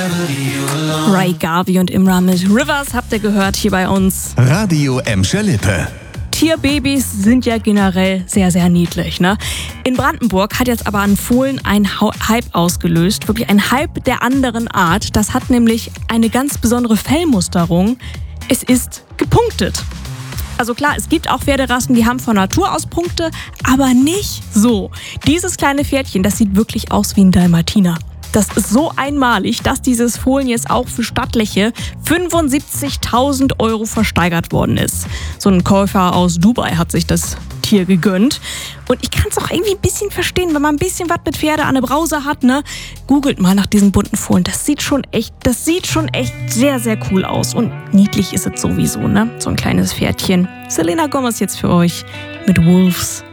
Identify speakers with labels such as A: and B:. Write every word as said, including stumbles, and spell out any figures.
A: Ray Garvey und Imra mit Rivers habt ihr gehört hier bei uns.
B: Radio Emscher Lippe.
A: Tierbabys sind ja generell sehr, sehr niedlich, ne? In Brandenburg hat jetzt aber ein Fohlen einen Hype ausgelöst. Wirklich ein Hype der anderen Art. Das hat nämlich eine ganz besondere Fellmusterung. Es ist gepunktet. Also klar, es gibt auch Pferderassen, die haben von Natur aus Punkte, aber nicht so. Dieses kleine Pferdchen, das sieht wirklich aus wie ein Dalmatiner. Das ist so einmalig, dass dieses Fohlen jetzt auch für stattliche fünfundsiebzigtausend Euro versteigert worden ist. So ein Käufer aus Dubai hat sich das Tier gegönnt. Und ich kann es auch irgendwie ein bisschen verstehen, wenn man ein bisschen was mit Pferde an der Brause hat, ne? Googelt mal nach diesem bunten Fohlen. Das sieht schon echt, das sieht schon echt sehr, sehr cool aus. Und niedlich ist es sowieso, ne? So ein kleines Pferdchen. Selena Gomez jetzt für euch mit Wolves.